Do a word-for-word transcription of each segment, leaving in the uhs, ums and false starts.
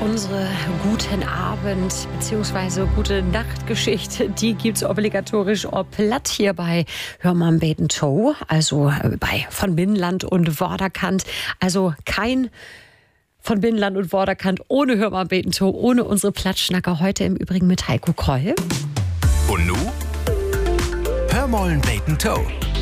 unsere guten Abend bzw. gute Nachtgeschichte, die gibt's obligatorisch ob platt hier bei Hör mal am Beten Show, also bei von Binnenland und Vorderkant. Also kein von Binnenland und Vorderkant ohne Hör mal am Beten Show, ohne unsere Plattschnacker. Heute im Übrigen mit Heiko Kroll. Und nu? Hör mal am Beten Show.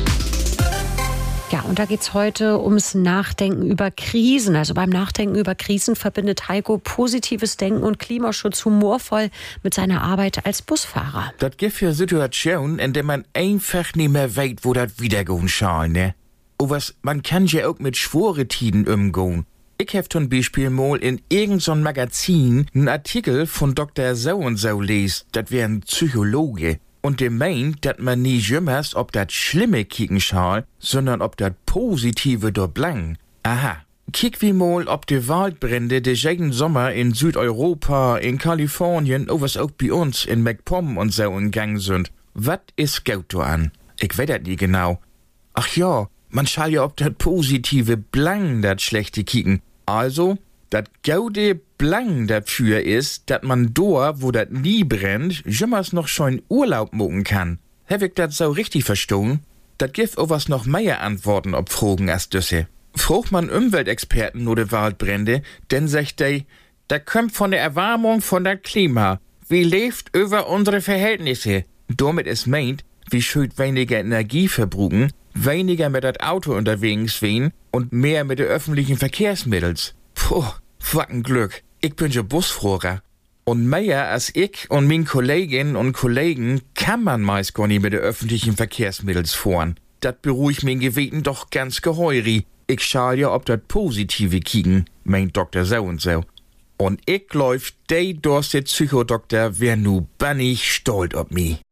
Ja, und da geht's heute ums Nachdenken über Krisen. Also beim Nachdenken über Krisen verbindet Heiko positives Denken und Klimaschutz humorvoll mit seiner Arbeit als Busfahrer. Das gibt ja Situationen, in denen man einfach nicht mehr weiß, wo das wiedergehen soll, ne? Und was, man kann ja auch mit Schworetiden umgehen. Ich hab zum Beispiel mal in irgendeinem Magazin einen Artikel von Doktor So und so lesen, das wär ein Psychologe. Und der meint, dass man nie jümmers ob das Schlimme kicken soll, sondern ob das Positive dort blang. Aha. Kick wie mal, ob die Waldbrände de jeden Sommer in Südeuropa, in Kalifornien, oh was auch bei uns in MacPom und so in Gang sind. Was ist gut da an? Ich weiß das nie genau. Ach ja, man schall ja ob das Positive blang das Schlechte kicken. Also, das Gaude blang dafür ist, dass man da, wo das nie brennt, jümmers noch schon Urlaub machen kann. Hab ich das so richtig verstanden? Das gibt auch was noch mehr Antworten ob Fragen als düsse. Fragt man Umweltexperten oder Waldbrände, denn sagt die, da kommt von der Erwärmung von das Klima. Wie lebt über unsere Verhältnisse? Damit ist meint, wie schön weniger Energie verbruchen, weniger mit das Auto unterwegs wen und mehr mit den öffentlichen Verkehrsmittels. Puh, was ein Glück. Ich bin ja Busfahrer. Und mehr als ich und meine Kolleginnen und Kollegen kann man meist gar nicht mit den öffentlichen Verkehrsmittels fahren. Das beruhigt mein Gewissen doch ganz geheuri. Ich schall ja ob das Positive kicken, meint Doktor So und so. Und ich läuft, der durste Psychodoktor wär nu bannig stolz ob mi.